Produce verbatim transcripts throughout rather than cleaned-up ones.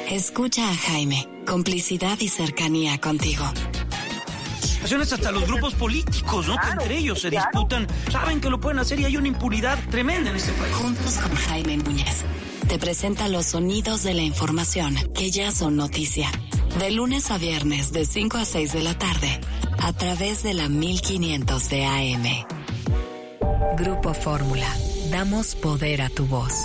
Escucha a Jaime, complicidad y cercanía contigo. Hasta los grupos políticos, ¿no? Claro, que entre ellos se claro. disputan, saben que lo pueden hacer y hay una impunidad tremenda en este país. Juntos con Jaime Núñez, te presenta los sonidos de la información que ya son noticia. De lunes a viernes, de cinco a seis de la tarde, a través de la mil quinientos de A M. Grupo Fórmula, damos poder a tu voz.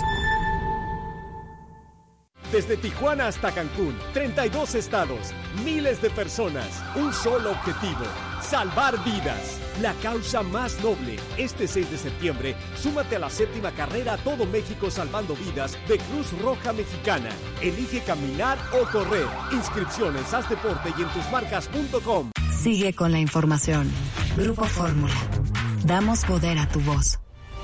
Desde Tijuana hasta Cancún, treinta y dos estados, miles de personas, un solo objetivo, salvar vidas. La causa más noble. Este seis de septiembre, súmate a la séptima carrera Todo México Salvando Vidas de Cruz Roja Mexicana. Elige caminar o correr. Inscripciones, haz deporte y en tus marcas punto com. Sigue con la información. Grupo Fórmula. Damos poder a tu voz.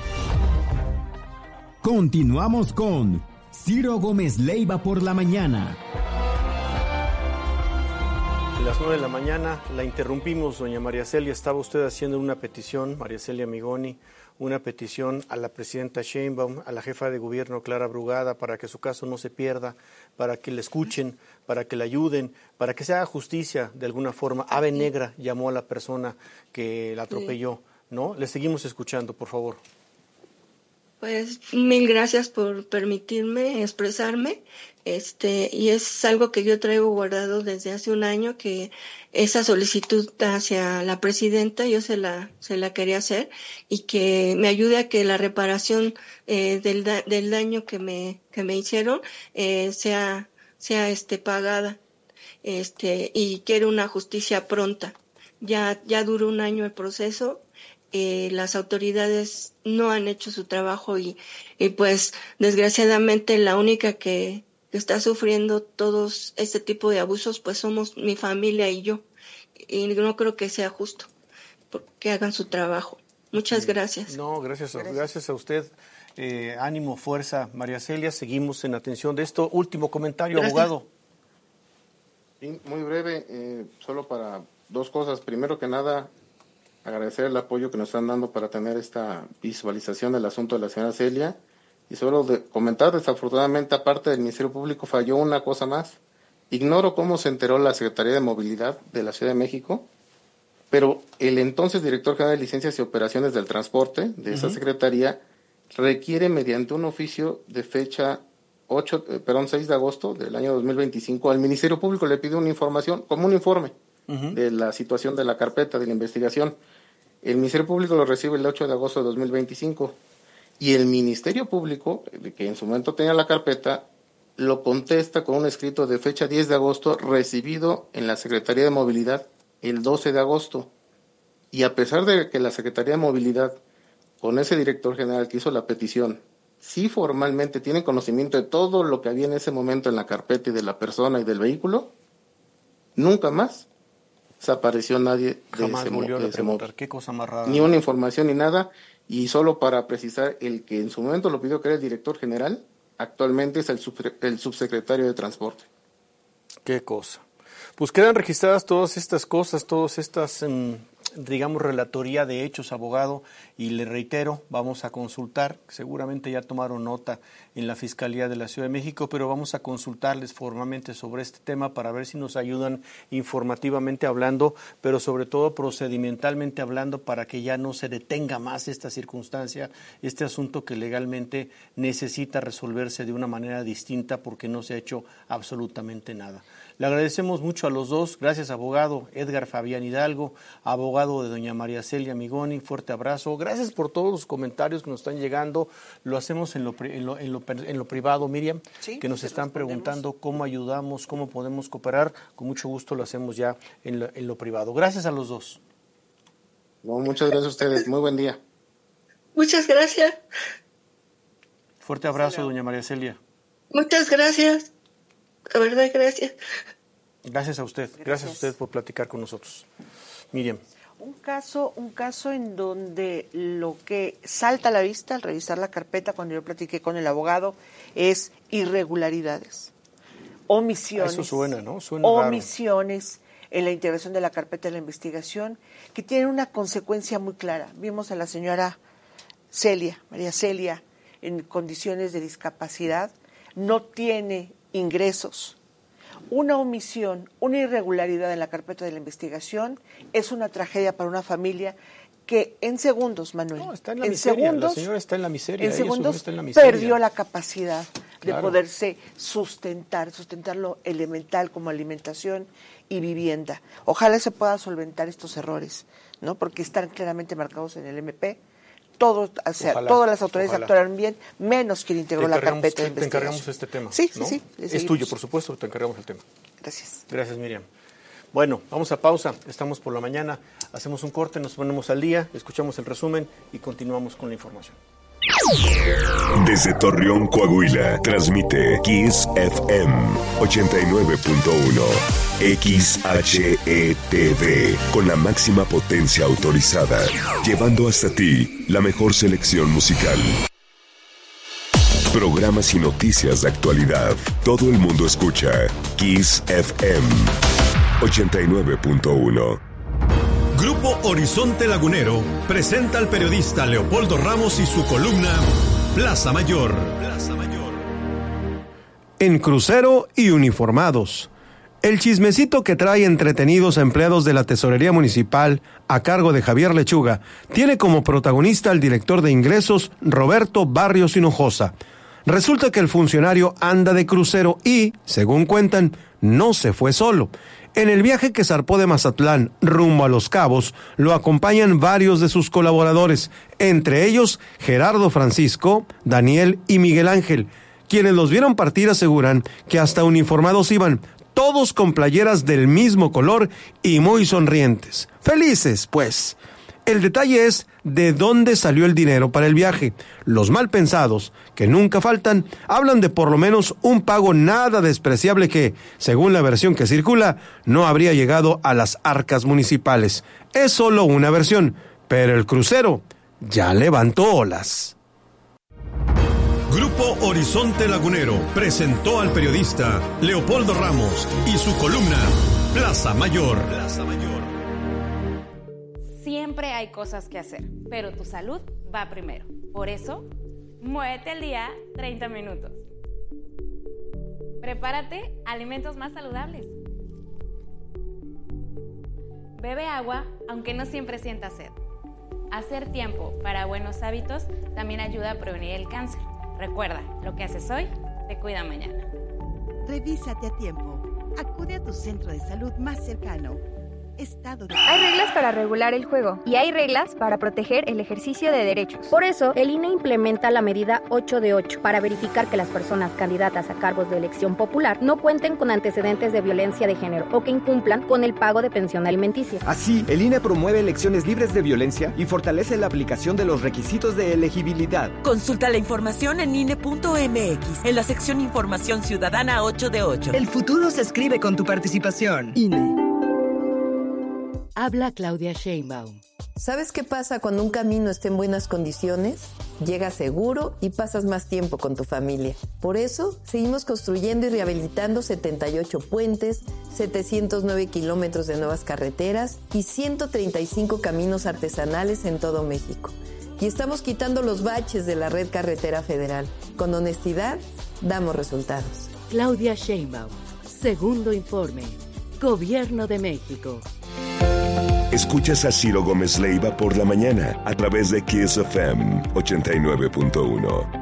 Continuamos con Ciro Gómez Leiva por la mañana. A las nueve de la mañana la interrumpimos, doña María Celia. Estaba usted haciendo una petición, María Celia Migoni, una petición a la presidenta Sheinbaum, a la jefa de gobierno Clara Brugada, para que su caso no se pierda, para que le escuchen, para que le ayuden, para que se haga justicia de alguna forma. Ave Negra llamó a la persona que la atropelló, ¿no? Le seguimos escuchando, por favor. Pues mil gracias por permitirme expresarme, este, y es algo que yo traigo guardado desde hace un año, que esa solicitud hacia la presidenta yo se la se la quería hacer y que me ayude a que la reparación eh, del da, del daño que me que me hicieron eh, sea sea este pagada, este, y quiero una justicia pronta. Ya ya duró un año el proceso. Eh, las autoridades no han hecho su trabajo y, y pues desgraciadamente la única que, que está sufriendo todos este tipo de abusos pues somos mi familia y yo, y no creo que sea justo que hagan su trabajo. Muchas gracias. No, gracias a, gracias a usted. Eh, ánimo, fuerza, María Celia. Seguimos en atención de esto. Último comentario, gracias. Abogado. Sí, muy breve, eh, solo para dos cosas. Primero que nada, agradecer el apoyo que nos están dando para tener esta visualización del asunto de la señora Celia, y solo de comentar, desafortunadamente, aparte del Ministerio Público, falló una cosa más. Ignoro cómo se enteró la Secretaría de Movilidad de la Ciudad de México, pero el entonces director general de Licencias y Operaciones del Transporte de esa uh-huh. secretaría requiere, mediante un oficio de fecha ocho, eh, perdón, seis de agosto del año dos mil veinticinco, al Ministerio Público le pide una información, como un informe uh-huh. de la situación de la carpeta de la investigación. El Ministerio Público lo recibe el ocho de agosto de dos mil veinticinco y el Ministerio Público, que en su momento tenía la carpeta, lo contesta con un escrito de fecha diez de agosto recibido en la Secretaría de Movilidad el doce de agosto. Y a pesar de que la Secretaría de Movilidad, con ese director general que hizo la petición, sí formalmente tiene conocimiento de todo lo que había en ese momento en la carpeta y de la persona y del vehículo, nunca más desapareció nadie de Jamás ese, volvió de a ese preguntar. Qué cosa más rara. Ni una información ni nada. Y solo para precisar, el que en su momento lo pidió, que era el director general, actualmente es el, sub, el subsecretario de Transporte. Qué cosa. Pues quedan registradas todas estas cosas, todas estas, um, digamos, relatoría de hechos, abogado, y le reitero, vamos a consultar, seguramente ya tomaron nota en la Fiscalía de la Ciudad de México, pero vamos a consultarles formalmente sobre este tema para ver si nos ayudan informativamente hablando, pero sobre todo procedimentalmente hablando, para que ya no se detenga más esta circunstancia, este asunto que legalmente necesita resolverse de una manera distinta porque no se ha hecho absolutamente nada. Le agradecemos mucho a los dos. Gracias, abogado Edgar Fabián Hidalgo, abogado de doña María Celia Migoni. Fuerte abrazo. Gracias por todos los comentarios que nos están llegando. Lo hacemos en lo, en lo, en lo, en lo privado, Miriam, sí, que nos están preguntando cómo ayudamos, cómo podemos cooperar. Con mucho gusto lo hacemos ya en lo, en lo privado. Gracias a los dos. No, muchas gracias a ustedes. Muy buen día. Muchas gracias. Fuerte abrazo, doña María Celia. Muchas gracias. La verdad, gracias. Gracias a usted, gracias. gracias a usted por platicar con nosotros. Miriam. Un caso, un caso en donde lo que salta a la vista al revisar la carpeta, cuando yo platiqué con el abogado, es irregularidades, omisiones. Eso suena, ¿no? Suena omisiones raro. En la integración de la carpeta de la investigación, que tienen una consecuencia muy clara. Vimos a la señora Celia, María Celia, en condiciones de discapacidad, no tiene ingresos una omisión, una irregularidad en la carpeta de la investigación es una tragedia para una familia que en segundos, Manuel, no, está en la en miseria. segundos, la señora está en la miseria. En ella, segundos está en la miseria. perdió la capacidad de claro. poderse sustentar, sustentar lo elemental como alimentación y vivienda. Ojalá se puedan solventar estos errores, ¿no? Porque están claramente marcados en el M P. Todo, o sea, ojalá, todas las autoridades ojalá. actuaron bien, menos quien integró la carpeta de investigación. Te encargamos este tema. Sí, sí, ¿no? sí. Es tuyo, por supuesto, te encargamos el tema. Gracias. Gracias, Miriam. Bueno, vamos a pausa. Estamos por la mañana. Hacemos un corte, nos ponemos al día, escuchamos el resumen y continuamos con la información. Desde Torreón, Coahuila, transmite Kiss F M ochenta y nueve punto uno, X H E T V, con la máxima potencia autorizada, llevando hasta ti la mejor selección musical. Programas y noticias de actualidad. Todo el mundo escucha Kiss F M ochenta y nueve punto uno. Grupo Horizonte Lagunero presenta al periodista Leopoldo Ramos y su columna Plaza Mayor. Plaza Mayor. En crucero y uniformados. El chismecito que trae entretenidos a empleados de la Tesorería Municipal a cargo de Javier Lechuga tiene como protagonista al director de ingresos Roberto Barrios Hinojosa. Resulta que el funcionario anda de crucero y, según cuentan, no se fue solo. En el viaje que zarpó de Mazatlán rumbo a Los Cabos, lo acompañan varios de sus colaboradores, entre ellos Gerardo Francisco, Daniel y Miguel Ángel. Quienes los vieron partir aseguran que hasta uniformados iban, todos con playeras del mismo color y muy sonrientes. Felices, pues. El detalle es de dónde salió el dinero para el viaje. Los mal pensados, que nunca faltan, hablan de por lo menos un pago nada despreciable que, según la versión que circula, no habría llegado a las arcas municipales. Es solo una versión, pero el crucero ya levantó olas. Grupo Horizonte Lagunero presentó al periodista Leopoldo Ramos y su columna Plaza Mayor. Plaza Mayor. Siempre hay cosas que hacer, pero tu salud va primero. Por eso, muévete al día treinta minutos. Prepárate alimentos más saludables. Bebe agua, aunque no siempre sientas sed. Hacer tiempo para buenos hábitos también ayuda a prevenir el cáncer. Recuerda, lo que haces hoy te cuida mañana. Revísate a tiempo. Acude a tu centro de salud más cercano. Estado de... Hay reglas para regular el juego y hay reglas para proteger el ejercicio de derechos. Por eso, el I N E implementa la medida ocho de ocho para verificar que las personas candidatas a cargos de elección popular no cuenten con antecedentes de violencia de género o que incumplan con el pago de pensión alimenticia. Así, el I N E promueve elecciones libres de violencia y fortalece la aplicación de los requisitos de elegibilidad. Consulta la información en I N E punto M X, en la sección Información Ciudadana ocho de ocho. El futuro se escribe con tu participación. I N E. Habla Claudia Sheinbaum. ¿Sabes qué pasa cuando un camino está en buenas condiciones? Llegas seguro y pasas más tiempo con tu familia. Por eso, seguimos construyendo y rehabilitando setenta y ocho puentes, setecientos nueve kilómetros de nuevas carreteras y ciento treinta y cinco caminos artesanales en todo México. Y estamos quitando los baches de la red carretera federal. Con honestidad, damos resultados. Claudia Sheinbaum. Segundo informe. Gobierno de México. Escuchas a Ciro Gómez Leiva por la mañana a través de Kiss F M ochenta y nueve punto uno.